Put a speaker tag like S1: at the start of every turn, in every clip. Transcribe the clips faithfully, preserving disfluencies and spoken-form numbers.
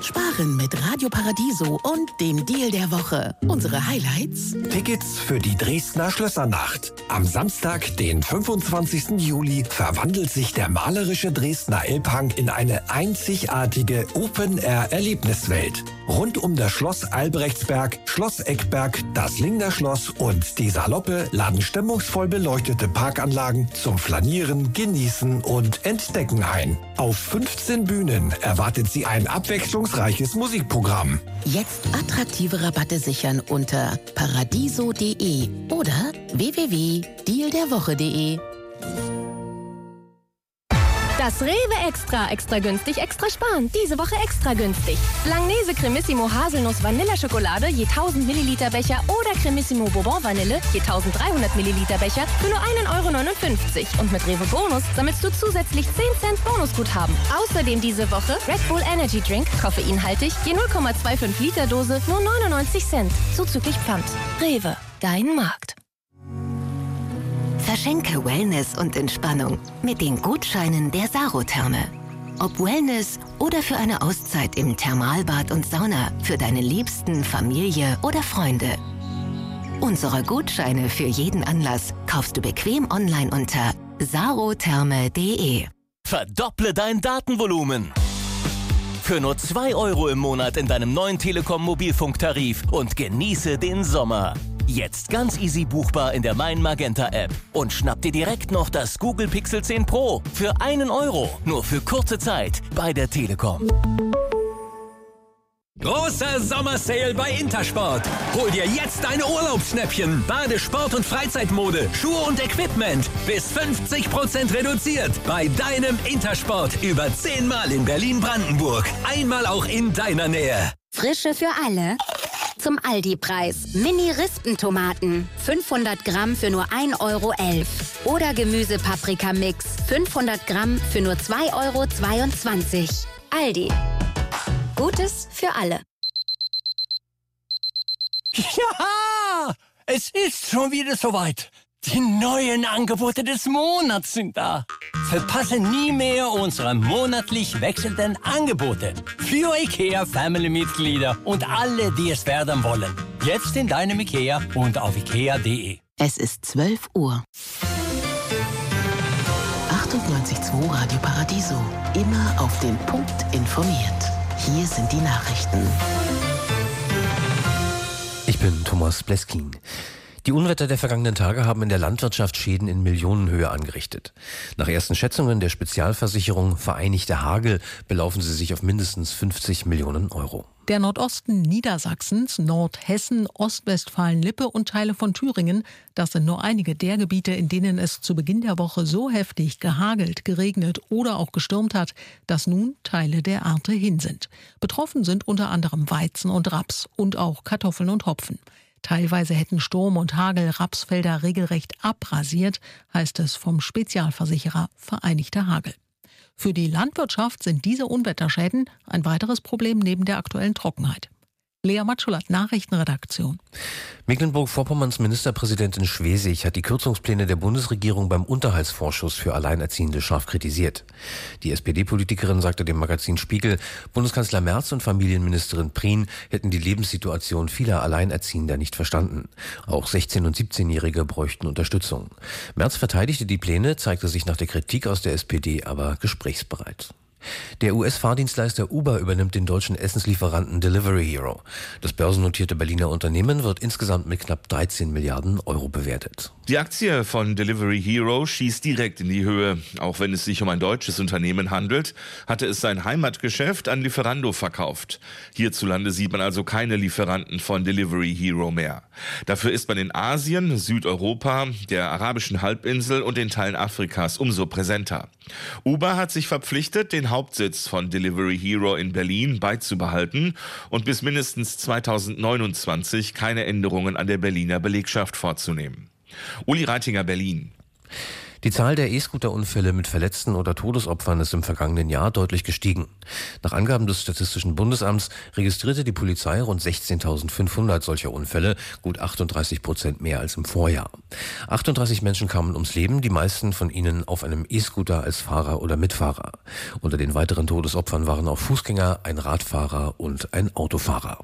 S1: Sparen mit Radio Paradiso und dem Deal der Woche. Unsere Highlights:
S2: Tickets für die Dresdner Schlössernacht. Am Samstag, den fünfundzwanzigsten Juli, verwandelt sich der malerische Dresdner Elbhang in eine einzigartige Open-Air-Erlebniswelt. Rund um das Schloss Albrechtsberg, Schloss Eckberg, das Lingner Schloss und die Saloppe laden stimmungsvoll beleuchtete Parkanlagen zum Flanieren, Genießen und Entdecken ein. Auf fünfzehn Bühnen erwartet Sie ein abwechslungsreiches Musikprogramm.
S1: Jetzt attraktive Rabatte sichern unter paradiso punkt de oder w w w punkt deal der woche punkt de.
S3: Das Rewe Extra. Extra günstig, extra sparen. Diese Woche extra günstig. Langnese Cremissimo Haselnuss Vanilleschokolade je tausend Milliliter Becher oder Cremissimo Bourbon Vanille je eintausenddreihundert Milliliter Becher für nur ein Euro neunundfünfzig. Und mit Rewe Bonus sammelst du zusätzlich zehn Cent Bonusguthaben. Außerdem diese Woche Red Bull Energy Drink, koffeinhaltig, je null Komma fünfundzwanzig Liter Dose, nur neunundneunzig Cent. Zuzüglich Pfand. Rewe, dein Markt.
S4: Verschenke Wellness und Entspannung mit den Gutscheinen der Sarotherme. Ob Wellness oder für eine Auszeit im Thermalbad und Sauna für deine Liebsten, Familie oder Freunde. Unsere Gutscheine für jeden Anlass kaufst du bequem online unter sarotherme punkt de.
S5: Verdopple dein Datenvolumen. Für nur zwei Euro im Monat in deinem neuen Telekom-Mobilfunktarif und genieße den Sommer. Jetzt ganz easy buchbar in der Mein Magenta App. Und schnapp dir direkt noch das Google Pixel zehn Pro für einen Euro. Nur für kurze Zeit bei der Telekom.
S6: Großer Sommersale bei Intersport. Hol dir jetzt deine Urlaubsschnäppchen. Bade-, Sport- und Freizeitmode, Schuhe und Equipment. Bis fünfzig Prozent reduziert. Bei deinem Intersport. Über zehnmal in Berlin-Brandenburg. Einmal auch in deiner Nähe.
S7: Frische für alle. Zum Aldi-Preis. Mini-Rispentomaten. fünfhundert Gramm für nur ein Euro elf. Oder Gemüse-Paprika-Mix. fünfhundert Gramm für nur zwei Euro zweiundzwanzig. Aldi. Gutes für alle.
S8: Ja, es ist schon wieder soweit. Die neuen Angebote des Monats sind da. Verpasse nie mehr unsere monatlich wechselnden Angebote. Für IKEA-Family-Mitglieder und alle, die es werden wollen. Jetzt in deinem IKEA und auf ikea punkt de.
S1: Es ist zwölf Uhr. achtundneunzig Komma zwei Radio Paradiso. Immer auf den Punkt informiert. Hier sind die Nachrichten.
S9: Ich bin Thomas Bleskin. Die Unwetter der vergangenen Tage haben in der Landwirtschaft Schäden in Millionenhöhe angerichtet. Nach ersten Schätzungen der Spezialversicherung Vereinigte Hagel belaufen sie sich auf mindestens fünfzig Millionen Euro.
S10: Der Nordosten Niedersachsens, Nordhessen, Ostwestfalen-Lippe und Teile von Thüringen, das sind nur einige der Gebiete, in denen es zu Beginn der Woche so heftig gehagelt, geregnet oder auch gestürmt hat, dass nun Teile der Ernte hin sind. Betroffen sind unter anderem Weizen und Raps und auch Kartoffeln und Hopfen. Teilweise hätten Sturm und Hagel Rapsfelder regelrecht abrasiert, heißt es vom Spezialversicherer Vereinigte Hagel. Für die Landwirtschaft sind diese Unwetterschäden ein weiteres Problem neben der aktuellen Trockenheit. Lea Matschulat, Nachrichtenredaktion.
S9: Mecklenburg-Vorpommerns Ministerpräsidentin Schwesig hat die Kürzungspläne der Bundesregierung beim Unterhaltsvorschuss für Alleinerziehende scharf kritisiert. Die S P D-Politikerin sagte dem Magazin Spiegel, Bundeskanzler Merz und Familienministerin Prien hätten die Lebenssituation vieler Alleinerziehender nicht verstanden. Auch sechzehn- und siebzehnjährige bräuchten Unterstützung. Merz verteidigte die Pläne, zeigte sich nach der Kritik aus der S P D aber gesprächsbereit. Der U S-Fahrdienstleister Uber übernimmt den deutschen Essenslieferanten Delivery Hero. Das börsennotierte Berliner Unternehmen wird insgesamt mit knapp dreizehn Milliarden Euro bewertet.
S11: Die Aktie von Delivery Hero schießt direkt in die Höhe. Auch wenn es sich um ein deutsches Unternehmen handelt, hatte es sein Heimatgeschäft an Lieferando verkauft. Hierzulande sieht man also keine Lieferanten von Delivery Hero mehr. Dafür ist man in Asien, Südeuropa, der arabischen Halbinsel und den Teilen Afrikas umso präsenter. Uber hat sich verpflichtet, den Hauptsitz von Delivery Hero in Berlin beizubehalten und bis mindestens zweitausendneunundzwanzig keine Änderungen an der Berliner Belegschaft vorzunehmen. Uli Reitinger, Berlin.
S9: Die Zahl der E-Scooter-Unfälle mit Verletzten oder Todesopfern ist im vergangenen Jahr deutlich gestiegen. Nach Angaben des Statistischen Bundesamts registrierte die Polizei rund sechzehntausendfünfhundert solcher Unfälle, gut achtunddreißig Prozent mehr als im Vorjahr. achtunddreißig Menschen kamen ums Leben, die meisten von ihnen auf einem E-Scooter als Fahrer oder Mitfahrer. Unter den weiteren Todesopfern waren auch Fußgänger, ein Radfahrer und ein Autofahrer.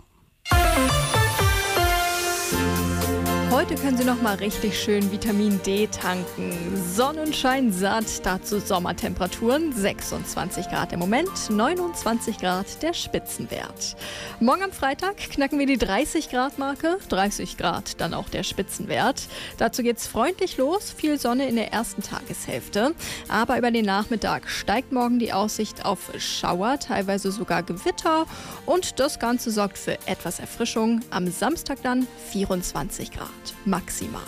S12: Heute können Sie noch mal richtig schön Vitamin D tanken. Sonnenschein satt, dazu Sommertemperaturen, sechsundzwanzig Grad im Moment, neunundzwanzig Grad der Spitzenwert. Morgen am Freitag knacken wir die dreißig Grad Marke, dreißig Grad dann auch der Spitzenwert. Dazu geht's freundlich los, viel Sonne in der ersten Tageshälfte. Aber über den Nachmittag steigt morgen die Aussicht auf Schauer, teilweise sogar Gewitter. Und das Ganze sorgt für etwas Erfrischung. Am Samstag dann vierundzwanzig Grad. Maximal.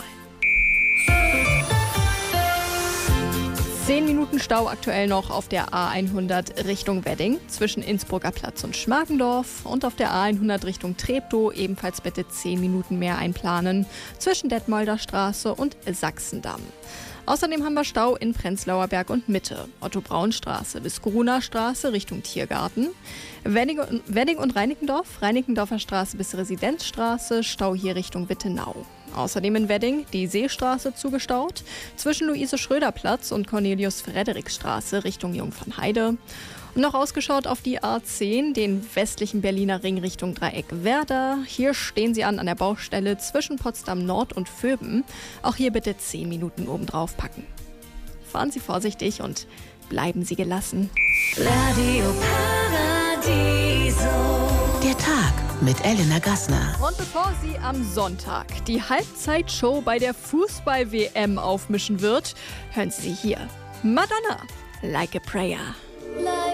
S12: Zehn Minuten Stau aktuell noch auf der A hundert Richtung Wedding zwischen Innsbrucker Platz und Schmargendorf und auf der A hundert Richtung Treptow ebenfalls bitte zehn Minuten mehr einplanen zwischen Detmolder Straße und Sachsendamm. Außerdem haben wir Stau in Prenzlauer Berg und Mitte, Otto-Braun-Straße bis Gruner Straße Richtung Tiergarten, Wedding und, Wedding und Reinickendorf, Reinickendorfer Straße bis Residenzstraße, Stau hier Richtung Wittenau. Außerdem in Wedding die Seestraße zugestaut, zwischen Luise-Schröder-Platz und Cornelius-Fredericks-Straße Richtung Jungfernheide. Und noch ausgeschaut auf die A zehn, den westlichen Berliner Ring Richtung Dreieck Werder. Hier stehen Sie an an der Baustelle zwischen Potsdam Nord und Vöben. Auch hier bitte zehn Minuten obendrauf packen. Fahren Sie vorsichtig und bleiben Sie gelassen.
S1: Radio Paradiso. Der Tag mit Elena Gassner.
S12: Und bevor sie am Sonntag die Halbzeitshow bei der Fußball-W M aufmischen wird, hören Sie sie hier. Madonna, Like a Prayer.